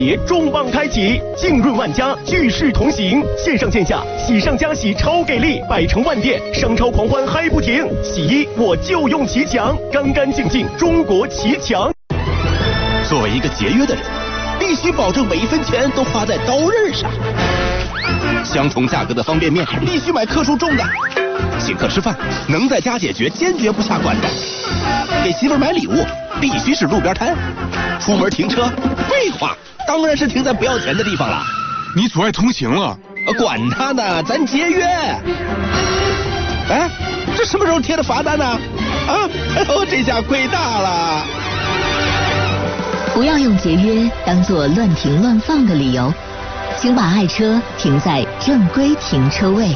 重磅开启，浸润万家，聚势同行，线上线下喜上加喜，超给力，百城万店，商超狂欢嗨不停。洗衣我就用奇强，干干净净，中国奇强。 作为一个节约的人，必须保证每一分钱都花在刀刃上。相同价格的方便面，必须买克数重的。请客吃饭，能在家解决，坚决不下馆子。给媳妇买礼物，必须是路边摊。出门停车，废话，当然是停在不要钱的地方了。 你阻碍通行了。 管他呢，咱节约。哎，这什么时候贴的罚单呢？啊，哎呦，这下亏大了。 不要用节约当作乱停乱放的理由，请把爱车停在正规停车位。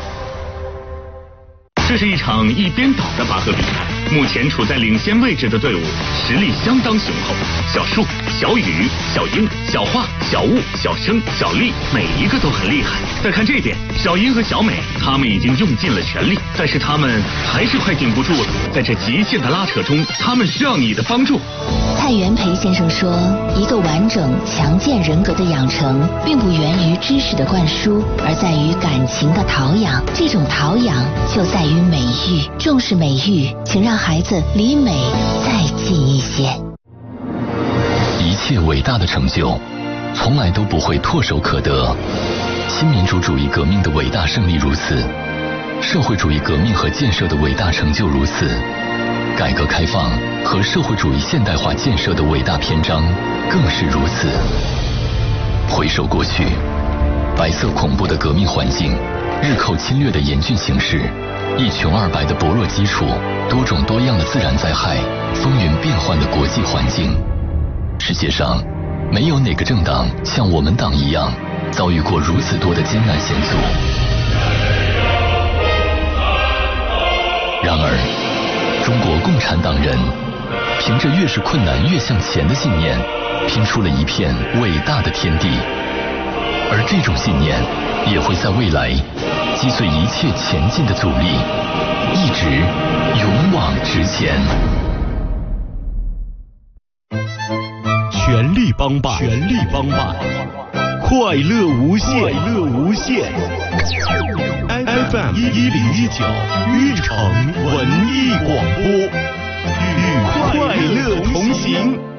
这是一场一边倒的拔河比赛，目前处在领先位置的队伍实力相当雄厚。小树、小雨、小英、小华、小雾、小生、小丽，每一个都很厉害。再看这边，小英和小美，他们已经用尽了全力，但是他们还是快顶不住了。在这极限的拉扯中，他们需要你的帮助。 蔡元培先生说，一个完整强健人格的养成，并不源于知识的灌输，而在于感情的陶养。这种陶养就在于美育，重视美育，请让孩子离美再近一些。 一切伟大的成就，从来都不会唾手可得。新民主主义革命的伟大胜利如此，社会主义革命和建设的伟大成就如此，改革开放和社会主义现代化建设的伟大篇章更是如此。回首过去，白色恐怖的革命环境，日寇侵略的严峻形势，一穷二白的薄弱基础，多种多样的自然灾害，风云变幻的国际环境。世界上没有哪个政党像我们党一样遭遇过如此多的艰难险阻。然而中国共产党人凭着越是困难越向前的信念，拼出了一片伟大的天地，而这种信念也会在未来击碎一切前进的阻力，一直勇往直前。 全力帮办，全力帮办，快乐无限，快乐无限。FM 1019约城文艺广播，与快乐同行。